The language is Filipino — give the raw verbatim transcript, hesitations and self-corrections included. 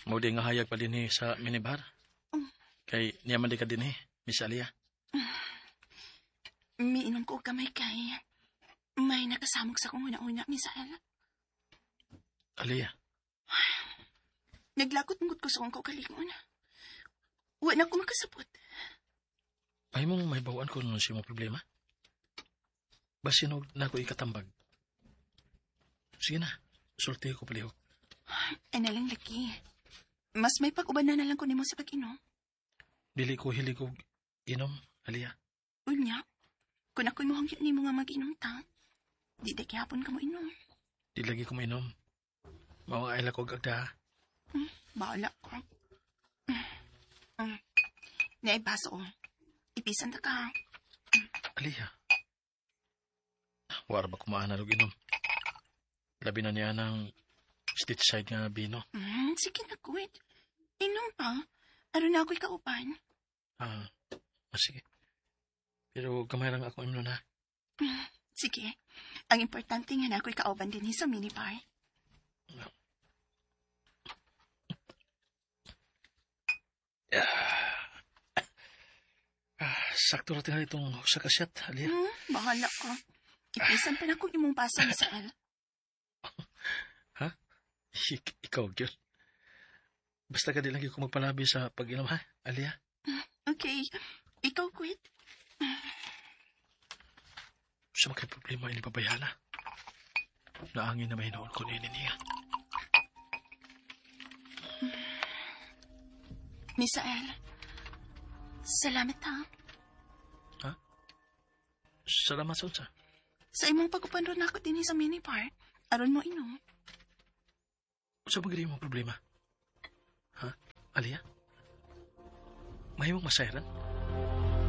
Mao di nga hayag pa dinhi sa minibar. Mm. Kay niya man di ka dinhi, Miss Alia. Miinom ko og kamay kay may nakasamog sa kong una-una, Misael. Alia, Naglakot-ngut ko sa kong kaugalingon. Wa na ko makasabot. ay mong may bawaan ko nun siya mo problema. Basin og na ko ikatambag. Sige na, sulti ko palihog. Ay nalang laki. Mas may pag-uban na nalang ko nimo sa pag-inom. Dili ko hilig og inom, Alia. Unya, kung ako'y mohang yun nimo nga mag-inom ta, di da kihapon ka mo inom. Di lagi ko mainom. Mao ay ko agda. Hmm, bahala ko. Hmm. Naibaso ko. Ipisan ta ka. Alia. War ba kumaan na og inom? Labi na niya ng street side nga bino. Hmm, sige na, quit. Inom pa. Aron na ako'y kaupan. Ah, ah, sige. Pero gamay lang ako imno na. Hmm, sige. Ang importante nga na ako'y kauban din sa minibar. Ah, sakto natin na itong sa kasyat, Alia. Hmm, bahala ka. Ipisan pa na kung imong pasa, Misael. Ha? Ik- ikaw, yun. Basta ka di lagi ko magpalabi sa pag-inom, ha, Alia? Okay. Ikaw, quit. Sa mga problema ini pabayana. Naangin na may noon ko nini niya. Misael, salamat ha. Ha? Salamat sa unsa. Sa imong pag-upan ron ako din sa minibar. Aron mo inom. Sa mga mo problema. Ha? Alia? May mong masayran?